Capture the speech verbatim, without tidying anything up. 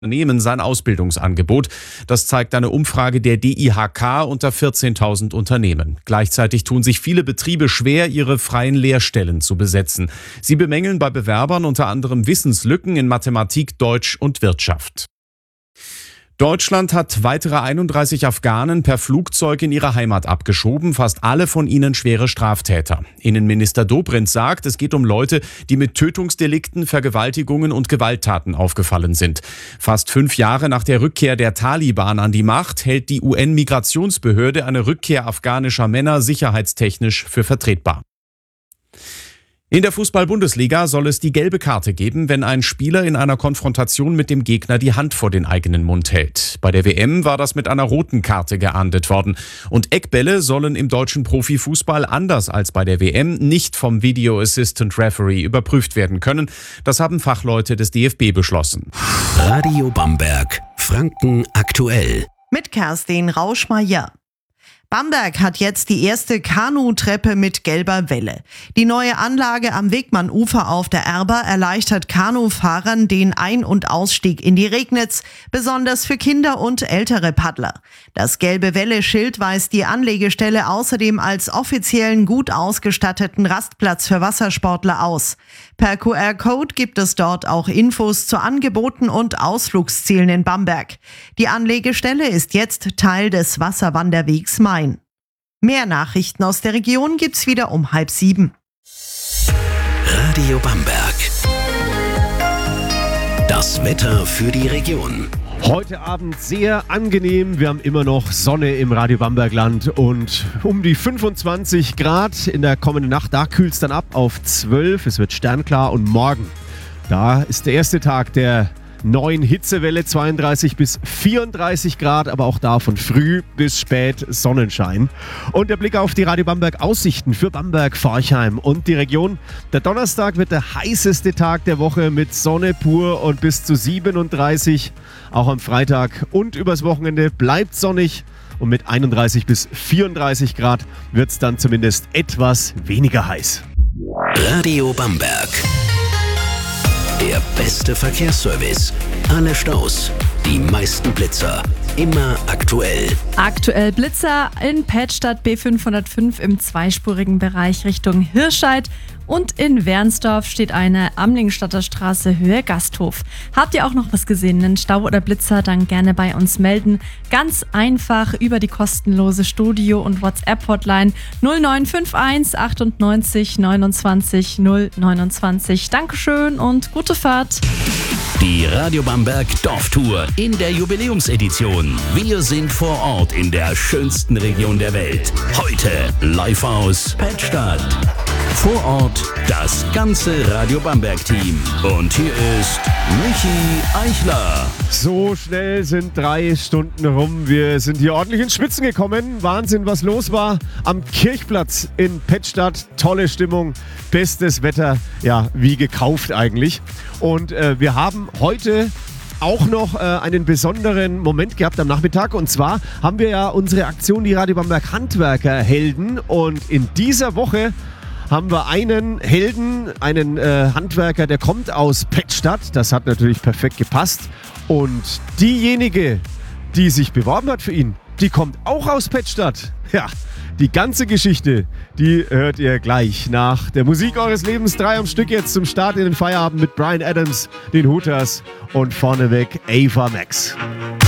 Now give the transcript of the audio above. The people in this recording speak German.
Unternehmen sein Ausbildungsangebot. Das zeigt eine Umfrage der D I H K unter vierzehntausend Unternehmen. Gleichzeitig tun sich viele Betriebe schwer, ihre freien Lehrstellen zu besetzen. Sie bemängeln bei Bewerbern unter anderem Wissenslücken in Mathematik, Deutsch und Wirtschaft. Deutschland hat weitere einunddreißig Afghanen per Flugzeug in ihre Heimat abgeschoben, fast alle von ihnen schwere Straftäter. Innenminister Dobrindt sagt, es geht um Leute, die mit Tötungsdelikten, Vergewaltigungen und Gewalttaten aufgefallen sind. Fast fünf Jahre nach der Rückkehr der Taliban an die Macht hält die U N-Migrationsbehörde eine Rückkehr afghanischer Männer sicherheitstechnisch für vertretbar. In der Fußball-Bundesliga soll es die gelbe Karte geben, wenn ein Spieler in einer Konfrontation mit dem Gegner die Hand vor den eigenen Mund hält. Bei der W M war das mit einer roten Karte geahndet worden. Und Eckbälle sollen im deutschen Profifußball anders als bei der W M nicht vom Video Assistant Referee überprüft werden können. Das haben Fachleute des D F B beschlossen. Radio Bamberg, Franken aktuell. Mit Kerstin Rauschmeier. Bamberg hat jetzt die erste Kanutreppe mit gelber Welle. Die neue Anlage am Wegmann-Ufer auf der Erber erleichtert Kanufahrern den Ein- und Ausstieg in die Regnitz, besonders für Kinder und ältere Paddler. Das gelbe Welle-Schild weist die Anlegestelle außerdem als offiziellen, gut ausgestatteten Rastplatz für Wassersportler aus. Per Q R-Code gibt es dort auch Infos zu Angeboten und Ausflugszielen in Bamberg. Die Anlegestelle ist jetzt Teil des Wasserwanderwegs Main. Mehr Nachrichten aus der Region gibt's wieder um halb sieben. Radio Bamberg. Das Wetter für die Region. Heute Abend sehr angenehm. Wir haben immer noch Sonne im Radio Bambergland und um die fünfundzwanzig Grad in der kommenden Nacht. Da kühlt es dann ab auf zwölf. Es wird sternklar und morgen, da ist der erste Tag der neuen Hitzewelle, zweiunddreißig bis vierunddreißig Grad, aber auch da von früh bis spät Sonnenschein. Und der Blick auf die Radio Bamberg Aussichten für Bamberg, Forchheim und die Region. Der Donnerstag wird der heißeste Tag der Woche mit Sonne pur und bis zu siebenunddreißig. Auch am Freitag und übers Wochenende bleibt sonnig und mit einunddreißig bis vierunddreißig Grad wird es dann zumindest etwas weniger heiß. Radio Bamberg. Der beste Verkehrsservice. Alle Staus, die meisten Blitzer. Immer aktuell. Aktuell Blitzer in Pettstadt B fünfhundertfünf im zweispurigen Bereich Richtung Hirscheid. Und in Wernsdorf steht eine Amlingstadter Straße Höhe Gasthof. Habt ihr auch noch was gesehen, einen Stau oder Blitzer, dann gerne bei uns melden. Ganz einfach über die kostenlose Studio- und WhatsApp-Hotline null neun fünf eins achtundneunzig neunundzwanzig null neunundzwanzig. Dankeschön und gute Fahrt. Die Radio Bamberg Dorftour in der Jubiläumsedition. Wir sind vor Ort in der schönsten Region der Welt. Heute live aus Pettstadt. Vor Ort das ganze Radio Bamberg-Team. Und hier ist Michi Eichler. So schnell sind drei Stunden rum. Wir sind hier ordentlich ins Schwitzen gekommen. Wahnsinn, was los war am Kirchplatz in Pettstadt. Tolle Stimmung, bestes Wetter. Ja, wie gekauft eigentlich. Und äh, wir haben heute auch noch äh, einen besonderen Moment gehabt am Nachmittag. Und zwar haben wir ja unsere Aktion, die Radio Bamberg Handwerkerhelden. Und in dieser Woche haben wir einen Helden, einen äh, Handwerker, der kommt aus Pettstadt. Das hat natürlich perfekt gepasst. Und diejenige, die sich beworben hat für ihn, die kommt auch aus Pettstadt. Ja, die ganze Geschichte, die hört ihr gleich nach der Musik eures Lebens. Drei am Stück jetzt zum Start in den Feierabend mit Bryan Adams, den Hooters und vorneweg Ava Max.